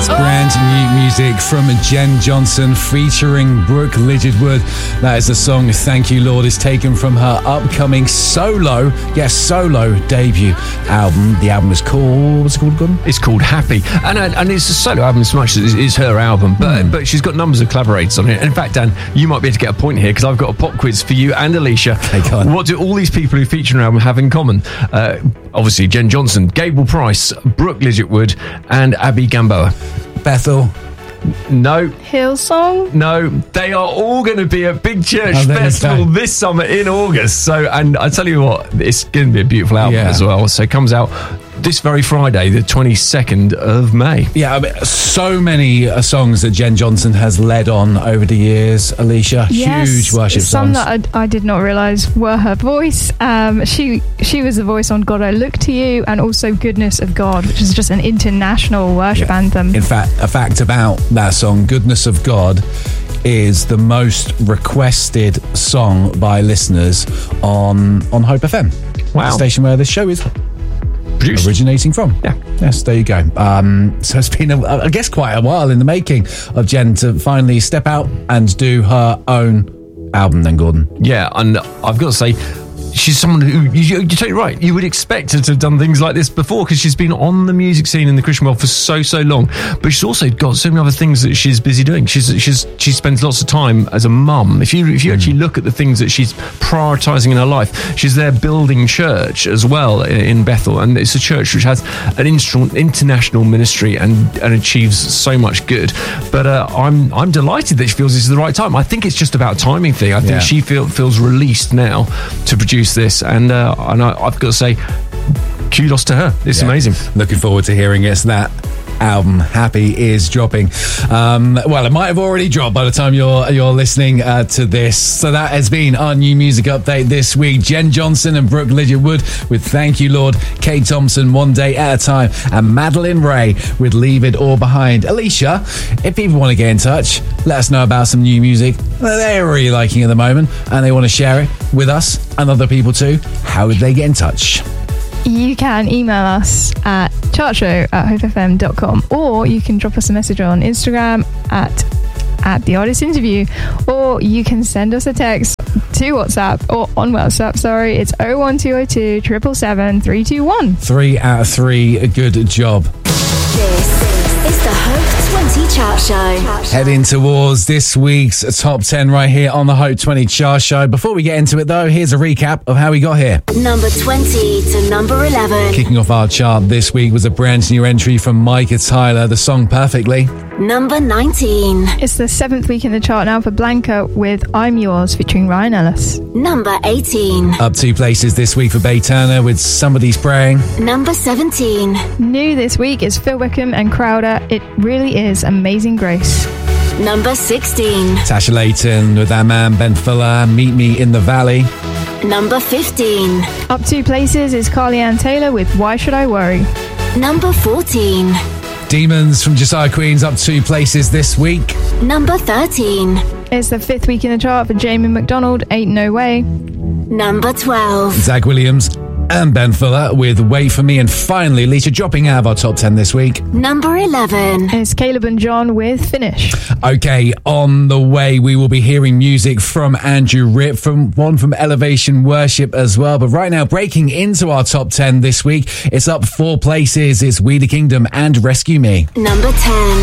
Brand new music from Jen Johnson featuring Brooke Littlewood. That is the song Thank You Lord, is taken from her upcoming solo debut album. The album is called, what's it called, Gordon? It's called Happy, and it's a solo album as much as it's her album, but she's got numbers of collaborators on it. And in fact, Dan, you might be able to get a point here because I've got a pop quiz for you and Alicia. What do all these people who feature an album have in common? Obviously Jen Johnson, Gable Price, Brooke Littlewood and Abby Gamboa. Bethel. No. Hillsong? No. They are all going to be at Big Church Festival this summer in August. So, and I tell you what, it's going to be a beautiful album as well. So it comes out this very Friday, the 22nd of May. Yeah, I mean, so many songs that Jen Johnson has led on over the years, Alicia. Yes, huge worship some songs. That I did not realise were her voice. She was the voice on God I Look to You, and also Goodness of God, which is just an international worship anthem. In fact, a fact about that song, Goodness of God, is the most requested song by listeners on Hope FM. Wow. The station where this show is originating from. Yes, there you go. So it's been I guess quite a while in the making of Jen to finally step out and do her own album then, Gordon. Yeah, and I've got to say, she's someone who, you're totally right, you would expect her to have done things like this before because she's been on the music scene in the Christian world for so long, but she's also got so many other things that she's busy doing. She spends lots of time as a mum. If you actually look at the things that she's prioritising in her life, she's there building church as well in Bethel, and it's a church which has an international ministry and achieves so much good. But I'm delighted that she feels this is the right time. I think it's just about timing thing. I think she feels released now to produce this, and I've got to say, kudos to her. It's amazing. Looking forward to hearing it. So that album Happy is dropping. Well, it might have already dropped by the time you're listening to this. So that has been our new music update this week. Jen Johnson and Brooke Littlewood with Thank You Lord, Kate Thompson, One Day at a Time, and Madeline Ray with Leave It All Behind. Alicia, if people want to get in touch, let us know about some new music that they're really liking at the moment and they want to share it with us and other people too. How would they get in touch? You can email us at chartshow@hopefm.com, or you can drop us a message on Instagram at The Artist Interview, or you can send us a text to WhatsApp, or on WhatsApp, sorry, it's 01202 777 321. 3 out of 3, a good job. This is the Hope 20 Chart Show. Heading towards this week's top 10 right here on the Hope 20 Chart Show. Before we get into it though, here's a recap of how we got here. Number 20 to number 11. Kicking off our chart this week was a brand new entry from Micah Tyler, the song Perfectly. Number 19. It's the 7th week in the chart now for Blanca with I'm Yours featuring Ryan Ellis. Number 18. Up 2 places this week for Bay Turner with Somebody's Praying. Number 17. New this week is Phil Wickham and Crowder, It Really Is Amazing Grace. Number 16. Tasha Layton with that man Ben Fuller, Meet Me in the Valley. Number 15. Up 2 places is Carly Ann Taylor with Why Should I Worry. Number 14. Demons from Josiah Queens up 2 places this week. Number 13. It's the 5th week in the chart for Jamie McDonald, Ain't No Way. Number 12. Zach Williams and Ben Fuller with Wait For Me. And finally, Alicia, dropping out of our top 10 this week. Number 11. It's Caleb and John with Finish. Okay, on the way, we will be hearing music from Andrew Ripp, from Elevation Worship as well. But right now, breaking into our top 10 this week, it's up 4 places. It's We the Kingdom and Rescue Me. Number 10.